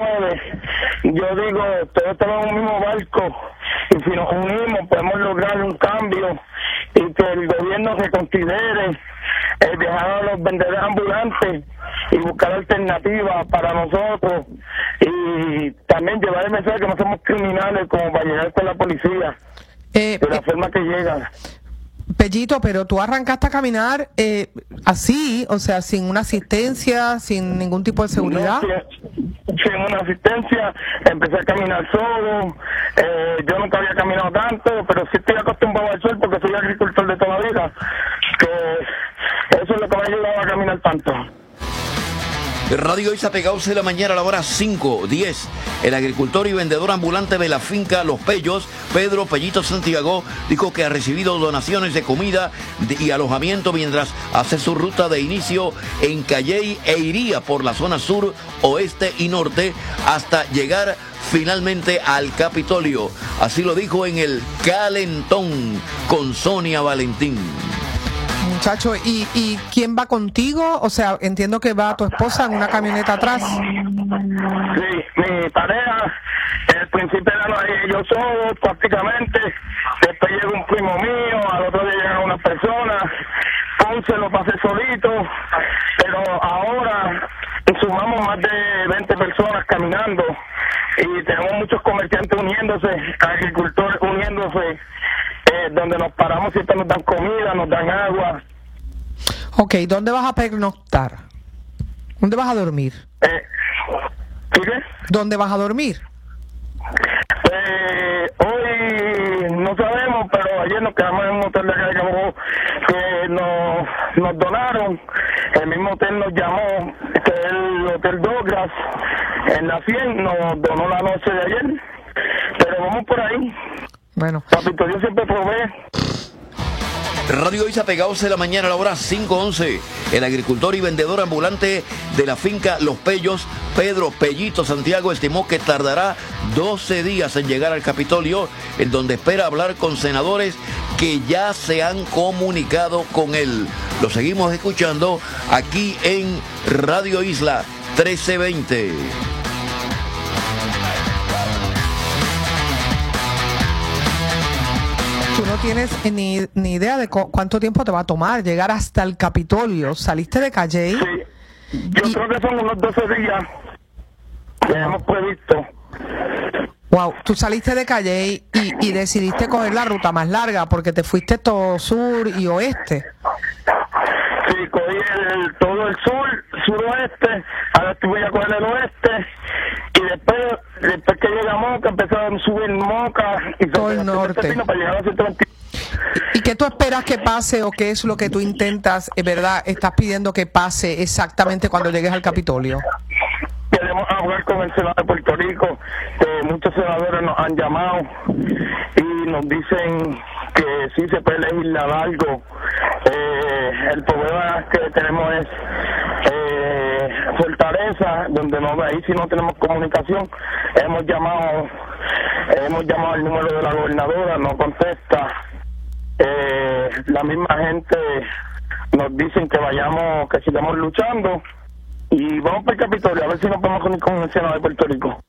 jode. Yo digo, todos estamos en un mismo barco y si nos unimos podemos lograr un cambio y que el gobierno reconsidere dejar a los vendedores ambulantes y buscar alternativas para nosotros y también llevar el mensaje que no somos criminales como para llegar con la policía de la forma que llegan. Pellito, pero tú arrancaste a caminar así, o sea, sin una asistencia, sin ningún tipo de seguridad. No, sin una asistencia, empecé a caminar solo. Yo nunca había caminado tanto, pero sí estoy acostumbrado al sol porque soy agricultor de toda la vida, que eso es lo que me ha ayudado a caminar tanto. Radio Isa pegados de la mañana a la hora 5:10. El agricultor y vendedor ambulante de la finca Los Pellos, Pedro Pellito Santiago, dijo que ha recibido donaciones de comida y alojamiento mientras hace su ruta de inicio en Calley e iría por la zona sur, oeste y norte hasta llegar finalmente al Capitolio. Así lo dijo en el Calentón con Sonia Valentín. Muchacho, ¿y quién va contigo? O sea, entiendo que va tu esposa en una camioneta atrás. Sí, mi pareja, el principio era yo solo prácticamente, después llega un primo mío, al otro día llega una persona, Ponce lo pasé solito, pero ahora sumamos más de 20 personas caminando y tenemos muchos comerciantes uniéndose, agricultores uniéndose, donde nos paramos siempre nos dan comida, nos dan agua. Ok, ¿dónde vas a pernoctar? ¿Dónde vas a dormir? ¿Qué? ¿Dónde vas a dormir? Hoy no sabemos, pero ayer nos quedamos en un hotel de acá de Cabo que nos donaron. El mismo hotel nos llamó, que es el Hotel Douglas, en la 100, nos donó la noche de ayer. Pero vamos por ahí. Bueno. Papito, yo siempre provee. Radio Isa pegados de la mañana a la hora 5:11. El agricultor y vendedor ambulante de la finca Los Pellos, Pedro Pellito Santiago, estimó que tardará 12 días en llegar al Capitolio, en donde espera hablar con senadores que ya se han comunicado con él. Lo seguimos escuchando aquí en Radio Isla 1320. Tú no tienes ni idea de cuánto tiempo te va a tomar llegar hasta el Capitolio. ¿Saliste de Calley? Sí, yo creo que son unos 12 días que hemos previsto. Wow, tú saliste de Calley y decidiste coger la ruta más larga porque te fuiste todo sur y oeste. Sí, cogí todo el sur, suroeste, ahora voy a coger el oeste y después que llega Moca empezaron a subir Moca y todo el norte. Para llegar a 120. ¿Y qué tú esperas que pase o qué es lo que tú intentas, verdad, estás pidiendo que pase exactamente cuando llegues al Capitolio? Queremos hablar con el Senado de Puerto Rico, muchos senadores nos han llamado y nos dicen que sí se puede legislar algo. El problema que tenemos es Fortaleza, donde ahí sí no tenemos comunicación. Hemos llamado al número de la gobernadora, no contesta. La misma gente nos dicen que vayamos, que sigamos luchando y vamos para el Capitolio a ver si nos podemos unir con el Senado de Puerto Rico.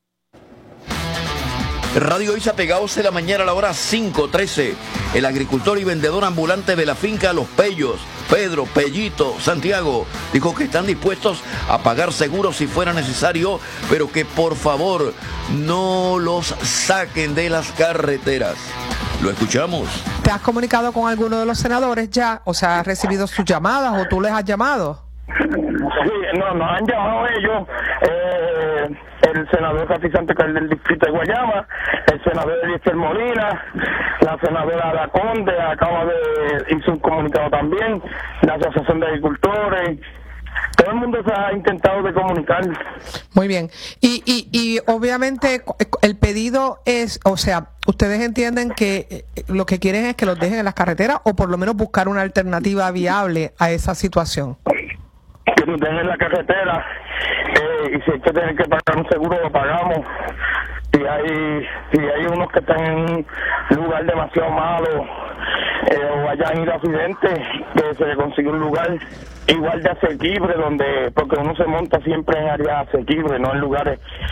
Radio Isa pegados de la mañana a la hora 5:13. El agricultor y vendedor ambulante de la finca Los Pellos, Pedro Pellito Santiago, dijo que están dispuestos a pagar seguros si fuera necesario, pero que por favor no los saquen de las carreteras. Lo escuchamos. ¿Te has comunicado con alguno de los senadores ya? O sea, ¿has recibido sus llamadas o tú les has llamado? Sí, nos han llamado ellos, el senador Rafi Santos, que es del distrito de Guayama, el senador Eliezer Molina, la senadora Araconde hizo un comunicado también, la Asociación de Agricultores. Todo el mundo se ha intentado de comunicar. Muy bien. Y obviamente el pedido es, o sea, ustedes entienden que lo que quieren es que los dejen en las carreteras o por lo menos buscar una alternativa viable a esa situación. Que nos dejen en la carretera y si hay que tener que pagar un seguro lo pagamos. Si hay unos que están en un lugar demasiado malo o hayan ido accidentes, que se le consigue un lugar igual de asequible porque uno se monta siempre en áreas asequibles, no en lugares